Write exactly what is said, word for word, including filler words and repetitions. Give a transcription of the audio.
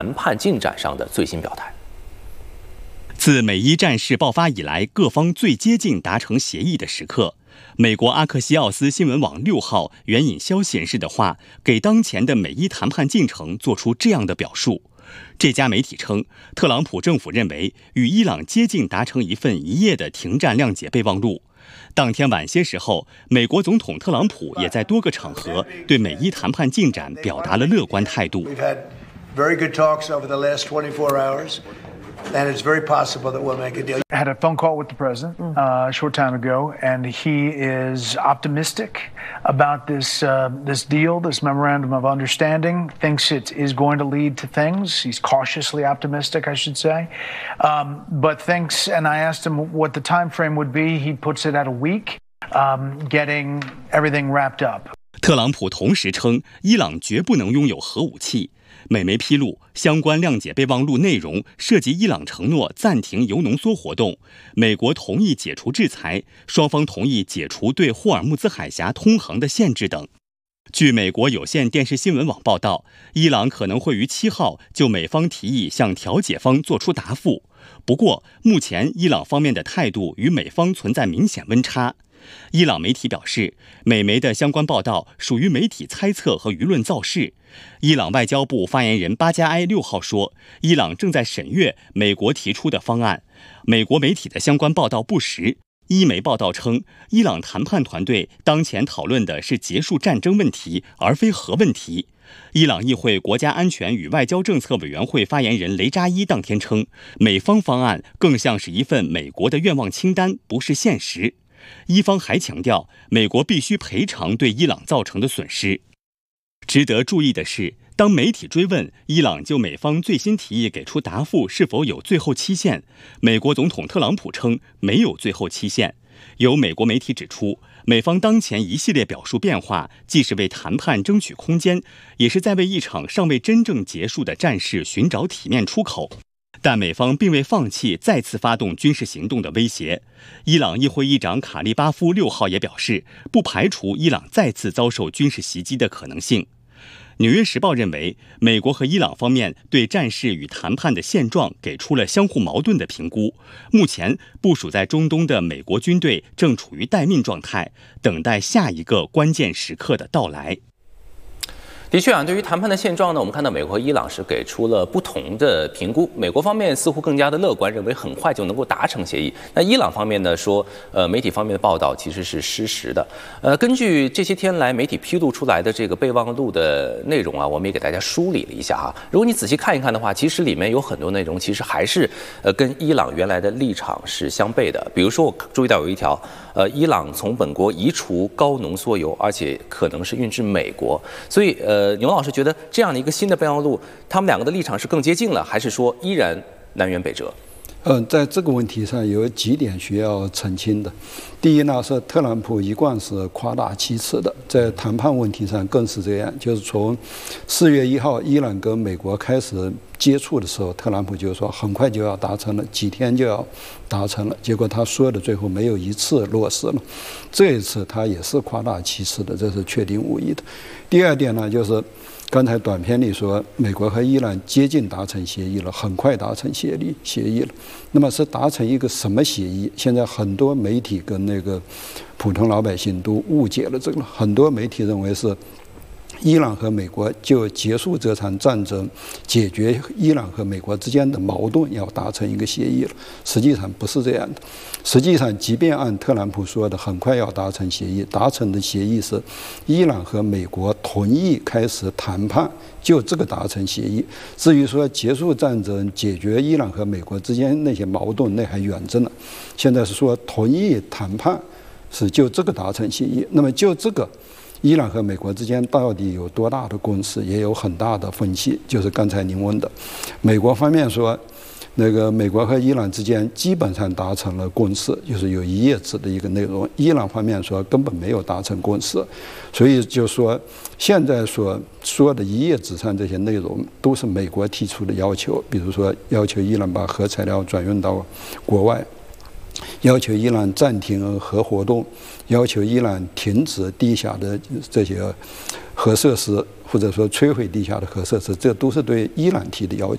谈判进展上的最新表态。 自美伊战事爆发以来，各方最接近达成协议的时刻。美国阿克西奥斯新闻网六号援引消息人士的话，给当前的美伊谈判进程做出这样的表述。这家媒体称，特朗普政府认为与伊朗接近达成一份一页的停战谅解备忘录。当天晚些时候，美国总统特朗普也在多个场合对美伊谈判进展表达了乐观态度。 And it's very possible that we'll make a deal. I had a phone call with the president uh, a short time ago, and he is optimistic about this uh, this deal, this memorandum of understanding. Thinks it is going to lead to things. He's cautiously optimistic, I should say, um, but thinks. And I asked him what the time frame would be. He puts it at a week, um, getting everything wrapped up. 特朗普同时称，伊朗绝不能拥有核武器。美媒披露，相关谅解备忘录内容涉及伊朗承诺暂停铀浓缩活动，美国同意解除制裁，双方同意解除对霍尔木兹海峡通航的限制等。据美国有线电视新闻网报道，伊朗可能会于七号就美方提议向调解方作出答复。不过，目前伊朗方面的态度与美方存在明显温差。伊朗媒体表示，美媒的相关报道属于媒体猜测和舆论造势。伊朗外交部发言人巴加埃六号说，伊朗正在审阅美国提出的方案。美国媒体的相关报道不实。伊媒报道称，伊朗谈判团队当前讨论的是结束战争问题，而非核问题。伊朗议会国家安全与外交政策委员会发言人雷扎伊当天称，美方方案更像是一份美国的愿望清单，不是现实。伊方还强调，美国必须赔偿对伊朗造成的损失。值得注意的是，当媒体追问伊朗就美方最新提议给出答复是否有最后期限，美国总统特朗普称没有最后期限。有美国媒体指出，美方当前一系列表述变化，既是为谈判争取空间，也是在为一场尚未真正结束的战事寻找体面出口。但美方并未放弃再次发动军事行动的威胁。伊朗议会议长卡利巴夫六号也表示，不排除伊朗再次遭受军事袭击的可能性。纽约时报认为，美国和伊朗方面对战事与谈判的现状给出了相互矛盾的评估。目前部署在中东的美国军队正处于待命状态，等待下一个关键时刻的到来。 的确啊，对于谈判的现状呢，我们看到美国和伊朗是给出了不同的评估。美国方面似乎更加的乐观，认为很快就能够达成协议。那伊朗方面呢说，呃，媒体方面的报道其实是失实的。呃，根据这些天来媒体披露出来的这个备忘录的内容啊，我们也给大家梳理了一下啊。如果你仔细看一看的话，其实里面有很多内容其实还是呃跟伊朗原来的立场是相悖的。比如说，我注意到有一条，呃，伊朗从本国移除高浓缩铀，而且可能是运至美国，所以呃。呃，牛老师觉得这样的一个新的备忘录，他们两个的立场是更接近了，还是说依然南辕北辙？ 嗯、呃，在这个问题上有几点需要澄清的。第一呢，是特朗普一贯是夸大其词的，在谈判问题上更是这样。就是从四月一号伊朗跟美国开始接触的时候，特朗普就说很快就要达成了，几天就要达成了。结果他说的最后没有一次落实了。这一次他也是夸大其词的，这是确定无疑的。第二点呢，就是刚才短片里说，美国和伊朗接近达成协议了，很快达成协议协议了。那么是达成一个什么协议？现在很多媒体跟那个普通老百姓都误解了这个。很多媒体认为是伊朗和美国就结束这场战争，解决伊朗和美国之间的矛盾，要达成一个协议了。实际上不是这样的。实际上，即便按特朗普说的，很快要达成协议，达成的协议是伊朗和美国同意开始谈判，就这个达成协议。至于说结束战争、解决伊朗和美国之间那些矛盾，那还远着呢。现在是说同意谈判，是就这个达成协议。那么就这个，伊朗和美国之间到底有多大的共识，也有很大的分歧。就是刚才您问的，美国方面说，那个美国和伊朗之间基本上达成了共识，就是有一页纸的一个内容。伊朗方面说根本没有达成共识，所以就说现在所说的一页纸上这些内容都是美国提出的要求，比如说要求伊朗把核材料转运到国外，要求伊朗暂停核活动，要求伊朗停止地下的这些核设施，或者说摧毁地下的核设施，这都是对伊朗提的要求。